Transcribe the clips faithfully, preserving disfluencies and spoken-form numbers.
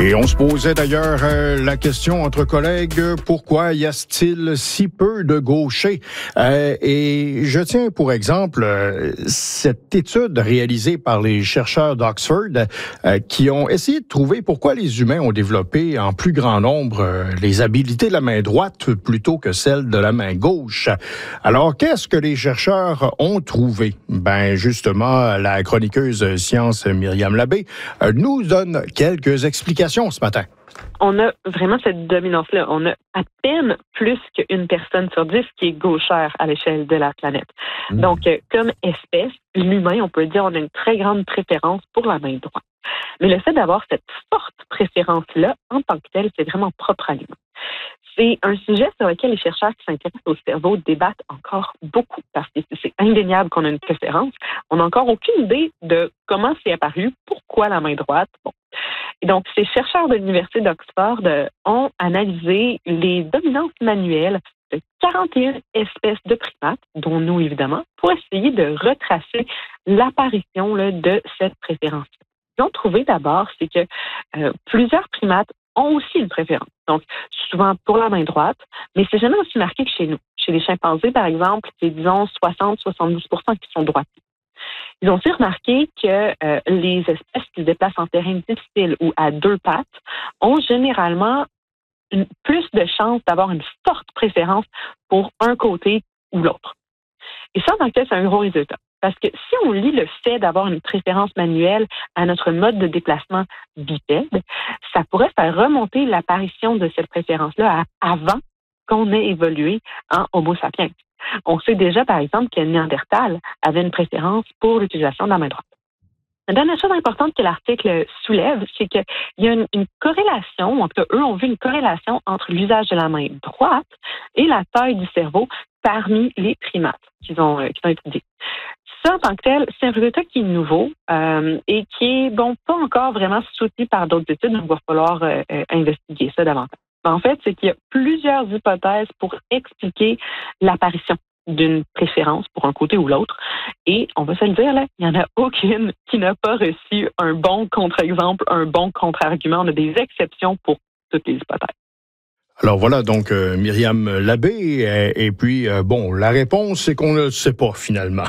Et on se posait d'ailleurs euh, la question entre collègues, euh, pourquoi y a-t-il si peu de gauchers? Euh, et je tiens pour exemple euh, cette étude réalisée par les chercheurs d'Oxford euh, qui ont essayé de trouver pourquoi les humains ont développé en plus grand nombre euh, les habiletés de la main droite plutôt que celles de la main gauche. Alors, qu'est-ce que les chercheurs ont trouvé? Ben, justement, la chroniqueuse science Myriam Labbé euh, nous donne quelques explications ce matin. On a vraiment cette dominance-là. On a à peine plus qu'une personne sur dix qui est gauchère à l'échelle de la planète. Mmh. Donc, euh, comme espèce, l'humain, on peut dire, on a une très grande préférence pour la main droite. Mais le fait d'avoir cette forte préférence-là, en tant que telle, c'est vraiment propre à l'humain. C'est un sujet sur lequel les chercheurs qui s'intéressent au cerveau débattent encore beaucoup parce que c'est indéniable qu'on a une préférence. On n'a encore aucune idée de comment c'est apparu, pourquoi la main droite. Bon. Et donc, ces chercheurs de l'Université d'Oxford ont analysé les dominances manuelles de quarante et une espèces de primates, dont nous évidemment, pour essayer de retracer l'apparition là, de cette préférence. Ce qu'ils ont trouvé d'abord, c'est que euh, plusieurs primates ont aussi une préférence. Donc, souvent pour la main droite, mais c'est jamais aussi marqué que chez nous. Chez les chimpanzés, par exemple, c'est disons soixante à soixante-dix pour cent qui sont droitiers. Ils ont aussi remarqué que euh, les espèces qui se déplacent en terrain difficile ou à deux pattes ont généralement une, plus de chances d'avoir une forte préférence pour un côté ou l'autre. Et ça, en tant que tel, c'est un gros résultat. Parce que si on lie le fait d'avoir une préférence manuelle à notre mode de déplacement bipède, ça pourrait faire remonter l'apparition de cette préférence-là à avant qu'on ait évolué en Homo sapiens. On sait déjà, par exemple, que Néandertal avait une préférence pour l'utilisation de la main droite. La dernière chose importante que l'article soulève, c'est qu'il y a une, une corrélation, en tout cas, eux ont vu une corrélation entre l'usage de la main droite et la taille du cerveau parmi les primates qu'ils ont, euh, qu'ils ont étudiés. Ça, en tant que tel, c'est un résultat qui est nouveau euh, et qui est, bon, pas encore vraiment soutenu par d'autres études, donc il va falloir euh, euh, investiguer ça davantage. En fait, c'est qu'il y a plusieurs hypothèses pour expliquer l'apparition d'une préférence pour un côté ou l'autre. Et on va se le dire, là, il n'y en a aucune qui n'a pas reçu un bon contre-exemple, un bon contre-argument. On a des exceptions pour toutes les hypothèses. Alors voilà, donc euh, Myriam Labbé, et, et puis, euh, bon, la réponse, c'est qu'on ne le sait pas finalement.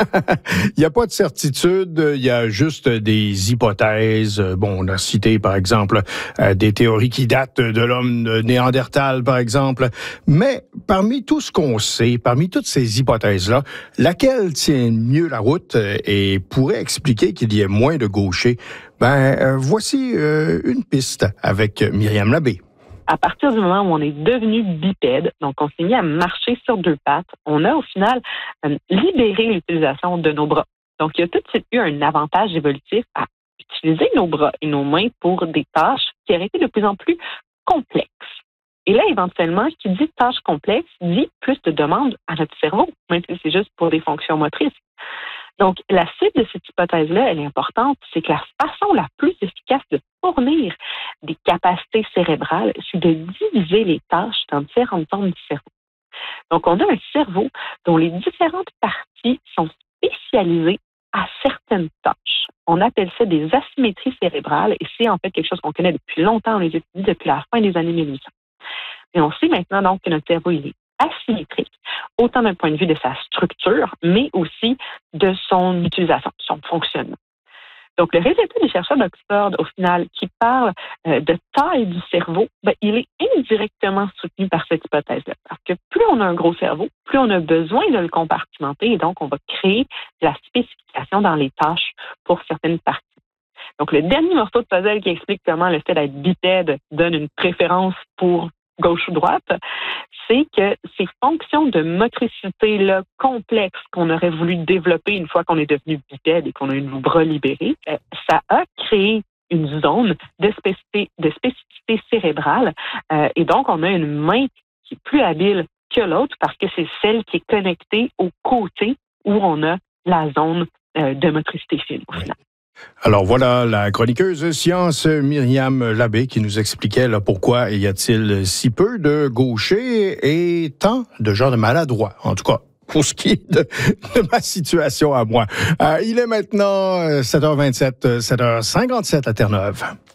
Il n'y a pas de certitude, il y a juste des hypothèses. Bon, on a cité, par exemple, euh, des théories qui datent de l'homme de Néandertal, par exemple. Mais parmi tout ce qu'on sait, parmi toutes ces hypothèses-là, laquelle tient mieux la route et pourrait expliquer qu'il y ait moins de gauchers? Ben, euh, voici euh, une piste avec Myriam Labbé. À partir du moment où on est devenu bipède, donc on s'est mis à marcher sur deux pattes, on a au final euh, libéré l'utilisation de nos bras. Donc, il y a tout de suite eu un avantage évolutif à utiliser nos bras et nos mains pour des tâches qui auraient été de plus en plus complexes. Et là, éventuellement, qui dit tâches complexes dit plus de demandes à notre cerveau, même si c'est juste pour des fonctions motrices. Donc, la suite de cette hypothèse-là, elle est importante, c'est que la façon la plus efficace de fournir des capacités cérébrales, c'est de diviser les tâches dans différentes zones du cerveau. Donc, on a un cerveau dont les différentes parties sont spécialisées à certaines tâches. On appelle ça des asymétries cérébrales et c'est en fait quelque chose qu'on connaît depuis longtemps, on les étudie depuis la fin des années mille huit cents. Et on sait maintenant donc que notre cerveau, il est asymétrique, autant d'un point de vue de sa structure, mais aussi de son utilisation, son fonctionnement. Donc, le résultat des chercheurs d'Oxford, au final, qui parle euh, de taille du cerveau, ben, il est indirectement soutenu par cette hypothèse-là. Parce que plus on a un gros cerveau, plus on a besoin de le compartimenter et donc on va créer de la spécification dans les tâches pour certaines parties. Donc, le dernier morceau de puzzle qui explique comment le fait d'être bipède donne une préférence pour gauche ou droite, c'est que ces fonctions de motricité-là complexes qu'on aurait voulu développer une fois qu'on est devenu bipède et qu'on a eu nos bras libérés, ça a créé une zone de spécificité, de spécificité cérébrale euh, et donc on a une main qui est plus habile que l'autre parce que c'est celle qui est connectée au côté où on a la zone euh, de motricité fine au final. Alors voilà la chroniqueuse science Myriam Labbé qui nous expliquait là, pourquoi y a-t-il si peu de gauchers et tant de gens de maladroits, en tout cas pour ce qui est de, de ma situation à moi. Euh, il est maintenant sept heures vingt-sept, sept heures cinquante-sept à Terre-Neuve.